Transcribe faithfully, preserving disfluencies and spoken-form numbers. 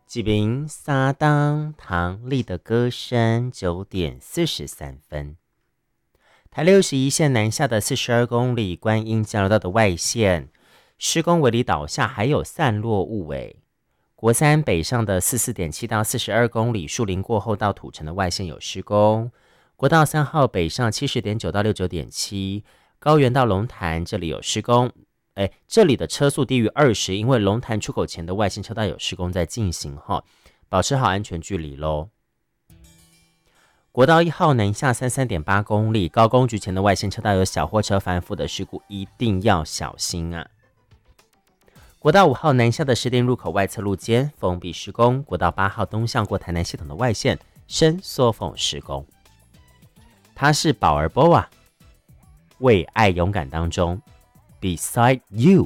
几名撒当唐丽的歌声，九点四十三分。台六十一线南下的四十二公里观音交流道的外线施工围篱倒下，还有散落物尾。国三北上的四十四点七到四十二公里树林过后到土城的外线有施工。国道三号北上七十点九到六十九点七，高原到龙潭这里有施工。哎，这里的车速低于二十，因为龙潭出口前的外线车道有施工在进行哈，保持好安全距离咯。国道一号南下三十三点八公里，高工局前的外线车道有小货车翻覆的事故，一定要小心啊！国道五号南下的石碇入口外侧路肩封闭施工，国道八号东向过台南系统的外线伸缩缝施工。它是宝儿波啊，为爱勇敢当中。Beside you。